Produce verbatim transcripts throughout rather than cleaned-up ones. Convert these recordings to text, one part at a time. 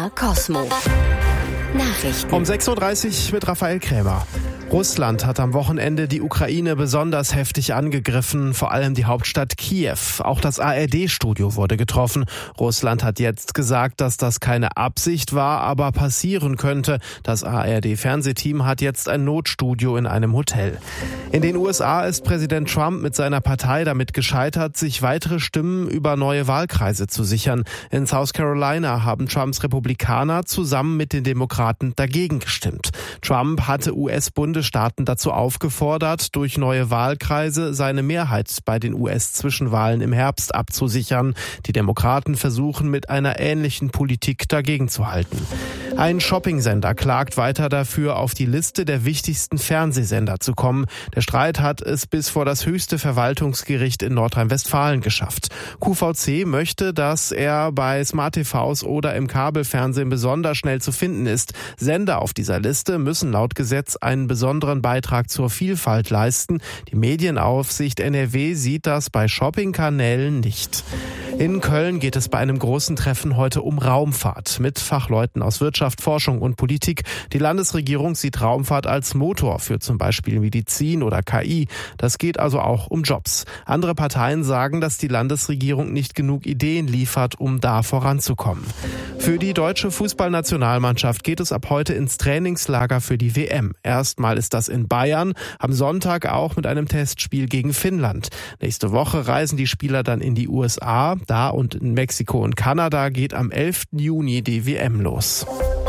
R Cosmo. Nachrichten. Um sechs Uhr dreißig mit Raphael Krämer. Russland hat am Wochenende die Ukraine besonders heftig angegriffen, vor allem die Hauptstadt Kiew. Auch das A R D-Studio wurde getroffen. Russland hat jetzt gesagt, dass das keine Absicht war, aber passieren könnte. Das A R D-Fernsehteam hat jetzt ein Notstudio in einem Hotel. In den U S A ist Präsident Trump mit seiner Partei damit gescheitert, sich weitere Stimmen über neue Wahlkreise zu sichern. In South Carolina haben Trumps Republikaner zusammen mit den Demokraten dagegen gestimmt. Trump hatte U S-Bundesstaaten dazu aufgefordert, durch neue Wahlkreise seine Mehrheit bei den U S-Zwischenwahlen im Herbst abzusichern. Die Demokraten versuchen mit einer ähnlichen Politik dagegen zu halten. Ein Shopping-Sender klagt weiter dafür, auf die Liste der wichtigsten Fernsehsender zu kommen. Der Streit hat es bis vor das höchste Verwaltungsgericht in Nordrhein-Westfalen geschafft. Q V C möchte, dass er bei Smart T Vs oder im Kabelfernsehen besonders schnell zu finden ist. Sender auf dieser Liste müssen laut Gesetz einen besonderen Beitrag zur Vielfalt leisten. Die Medienaufsicht N R W sieht das bei Shoppingkanälen nicht. In Köln geht es bei einem großen Treffen heute um Raumfahrt mit Fachleuten aus Wirtschaft, Forschung und Politik. Die Landesregierung sieht Raumfahrt als Motor für zum Beispiel Medizin oder K I. Das geht also auch um Jobs. Andere Parteien sagen, dass die Landesregierung nicht genug Ideen liefert, um da voranzukommen. Für die deutsche Fußballnationalmannschaft geht es ab heute ins Trainingslager für die W M. Erstmal ist das in Bayern, am Sonntag auch mit einem Testspiel gegen Finnland. Nächste Woche reisen die Spieler dann in die U S A. Da und in Mexiko und Kanada geht am elften Juni die W M los.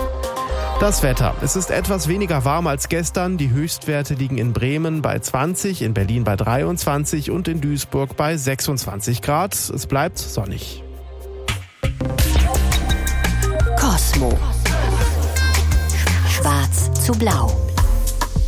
Das Wetter. Es ist etwas weniger warm als gestern. Die Höchstwerte liegen in Bremen bei zwanzig, in Berlin bei dreiundzwanzig und in Duisburg bei sechsundzwanzig Grad. Es bleibt sonnig. Cosmo. Schwarz zu blau.